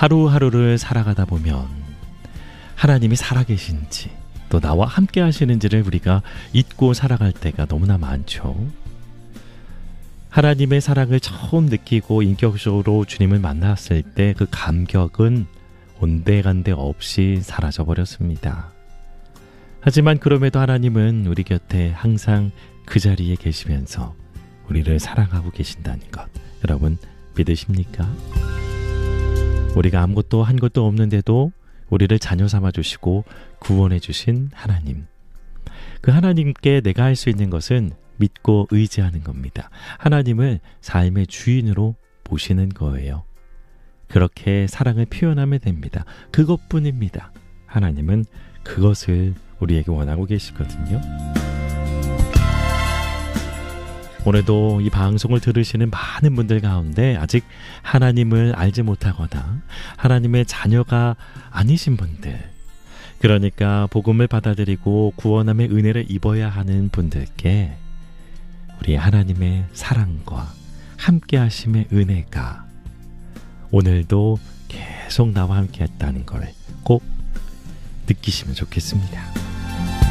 하루하루를 살아가다 보면 하나님이 살아계신지 또 나와 함께 하시는지를 우리가 잊고 살아갈 때가 너무나 많죠. 하나님의 사랑을 처음 느끼고 인격적으로 주님을 만났을 때 그 감격은 온데간데 없이 사라져 버렸습니다. 하지만 그럼에도 하나님은 우리 곁에 항상 그 자리에 계시면서 우리를 사랑하고 계신다는 것, 여러분 믿으십니까? 우리가 아무것도 한 것도 없는데도 우리를 자녀 삼아주시고 구원해주신 하나님, 그 하나님께 내가 할 수 있는 것은 믿고 의지하는 겁니다. 하나님을 삶의 주인으로 모시는 거예요. 그렇게 사랑을 표현하면 됩니다. 그것뿐입니다. 하나님은 그것을 우리에게 원하고 계시거든요. 오늘도 이 방송을 들으시는 많은 분들 가운데 아직 하나님을 알지 못하거나 하나님의 자녀가 아니신 분들, 그러니까 복음을 받아들이고 구원함의 은혜를 입어야 하는 분들께 우리 하나님의 사랑과 함께 하심의 은혜가 오늘도 계속 나와 함께 했다는 걸 꼭 느끼시면 좋겠습니다.